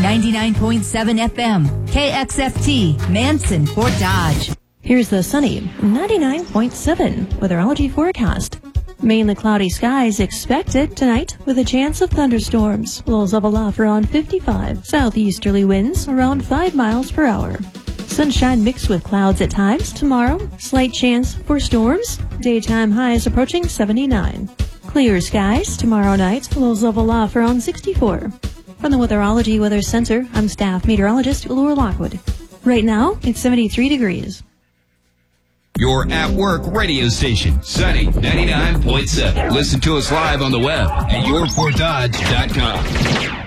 99.7 FM, KXFT, Manson, Fort Dodge. Here's the sunny 99.7 weatherology forecast. Mainly cloudy skies expected tonight with a chance of thunderstorms. Lows level off around 55. Southeasterly winds around 5 miles per hour. Sunshine mixed with clouds at times tomorrow. Slight chance for storms. Daytime highs approaching 79. Clear skies tomorrow night. Lows level off around 64. From the Weatherology Weather Center, I'm staff meteorologist Laura Lockwood. Right now, it's 73 degrees. Your at-work radio station, Sunny 99.7. Listen to us live on the web at yourfortdodge.com.